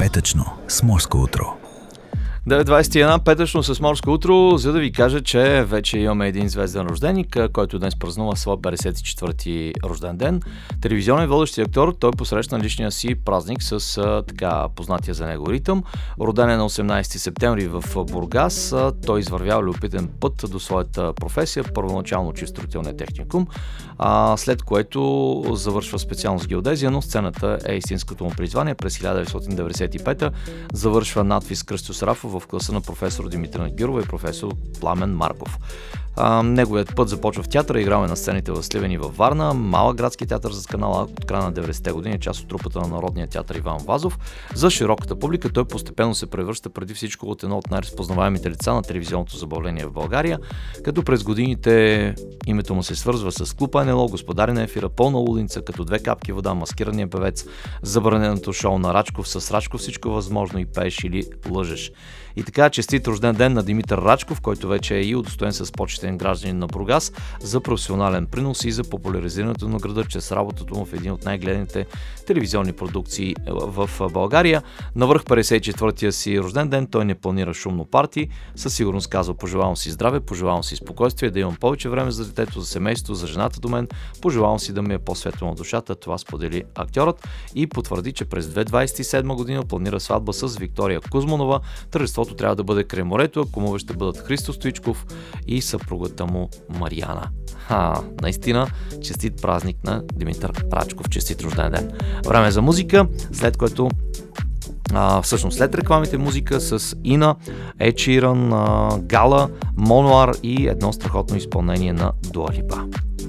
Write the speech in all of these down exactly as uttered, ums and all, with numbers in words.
Петъчно с Морско утро. девет двадесет и една, петъчно с Морско утро, за да ви кажа, че вече имаме един звезден рожденик, който днес празнува своя петдесет и четвърти рожден ден. Телевизионен водещ и актьор, той посрещна личния си празник с а, така познатия за него ритъм. Роден е на осемнадесети септември в Бургас. А, той извървява любопитен път до своята професия, първоначално чист строителния техникум, а, след което завършва специалност геодезия, но сцената е истинското му призвание. През хиляда деветстотин деветдесет и пета завършва надвис Кръстю Сарафов в класа на професор Димитър Надгирова и професор Пламен Марков. А, неговият път започва в театъра, играме на сцените в Сливен и във Варна, Малък градски театър за канала от края на деветдесетте години, част от трупата на Народния театър Иван Вазов. За широката публика той постепенно се превръща преди всичко от едно от най-разпознаваемите лица на телевизионното забавление в България, като през годините името му се свързва с Клуб НЛО, Господари на ефира, Пълна лудница, Като две капки вода, Маскирания певец, Забраненото шоу на Рачков, С Рачков всичко възможно и Пееш или лъжеш. И така, честит рожден ден на Димитър Рачков, който вече е и удостоен с почетен гражданин на Бургас за професионален принос и за популяризирането на града чрез работата му в един от най-гледаните телевизионни продукции в България. Навръх петдесет и четвъртия си рожден ден той не планира шумно парти. Със сигурност казва: пожелавам си здраве, пожелавам си спокойствие, да имам повече време за детето, за семейството, за жената до мен, пожелавам си да ми е по-светло на душата. Това сподели актьорът и потвърди, че през две хиляди двадесет и седма година планира сватба с Виктория Кузманова. Тържеството трябва да бъде край морето, а кумове ще бъдат Христо Стоичков и съпругата му Мариана. Ха, наистина, честит празник на Димитър Рачков, честит рожден ден. Време за музика, след което а, всъщност след рекламите музика с Ина, Ед Ширан, а, Гала, Монуар и едно страхотно изпълнение на Дуа Липа.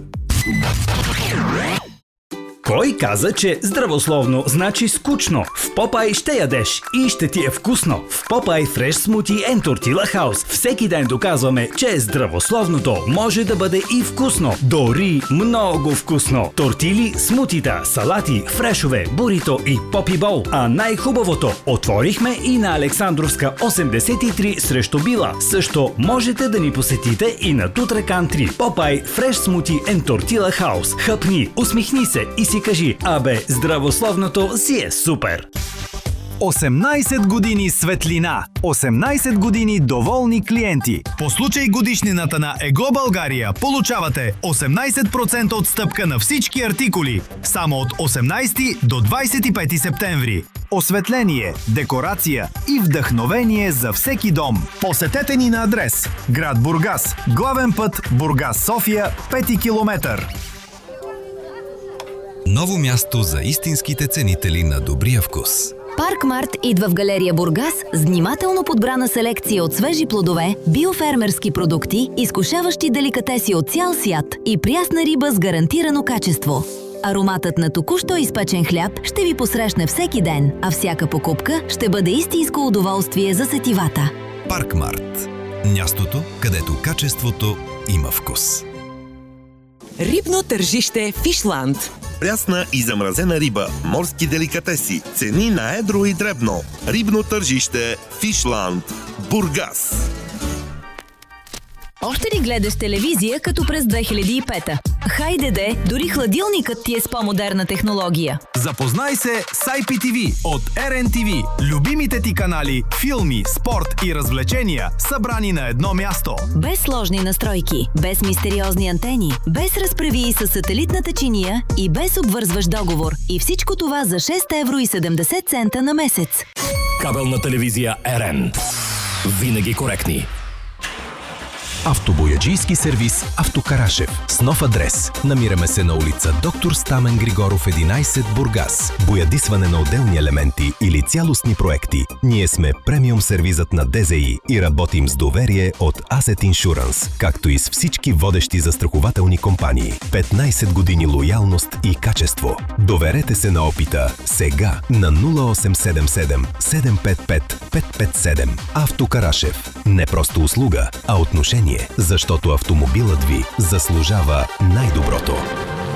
Кой каза, че здравословно значи скучно? В Попай ще ядеш и ще ти е вкусно. В Попай Fresh Smoothie and Tortilla House всеки ден доказваме, че здравословното може да бъде и вкусно. Дори много вкусно. Тортили, смутита, салати, фрешове, бурито и попи бол. А най-хубавото, отворихме и на Александровска осемдесет и три срещу Била. Също можете да ни посетите и на Тутракан три. Попай Fresh Smoothie and Tortilla House. Хъпни, усмихни се и си кажи: абе, здравословното си е супер! осемнадесет години светлина, осемнадесет години доволни клиенти. По случай годишнината на Его България получавате осемнадесет процента отстъпка на всички артикули само от осемнадесети до двадесет и пети септември. Осветление, декорация и вдъхновение за всеки дом. Посетете ни на адрес: град Бургас, главен път Бургас-София, пети километър. Ново място за истинските ценители на добрия вкус. Паркмарт идва в галерия Бургас с внимателно подбрана селекция от свежи плодове, биофермерски продукти, изкушаващи деликатеси от цял свят и прясна риба с гарантирано качество. Ароматът на току-що изпечен хляб ще ви посрещне всеки ден, а всяка покупка ще бъде истинско удоволствие за сетивата. Паркмарт. Мястото, където качеството има вкус. Рибно тържище Фишланд. Прясна и замразена риба, морски деликатеси, цени на едро и дребно. Рибно тържище Фишланд, Бургас. Още ли гледаш телевизия като през две хиляди и пета? Хайде де, дори хладилникът ти е с по-модерна технология. Запознай се с ай пи ти ви от Ар Ен Ти Ви. Любимите ти канали, филми, спорт и развлечения, събрани на едно място. Без сложни настройки, без мистериозни антени, без разправии с сателитната чиния и без обвързващ договор. И всичко това за шест евро и седемдесет цента на месец. Кабелна телевизия Ар Ен. Винаги коректни. Автобояджийски сервис Автокарашев с нов адрес. Намираме се на улица Доктор Стамен Григоров единадесет, Бургас. Боядисване на отделни елементи или цялостни проекти. Ние сме премиум сервизът на Д З И и работим с доверие от Asset Insurance, както и с всички водещи застрахователни компании. петнадесет години лоялност и качество. Доверете се на опита сега на нула осем седем седем седем пет пет пет пет седем. Автокарашев. Не просто услуга, а отношение, защото автомобилът ви заслужава най-доброто.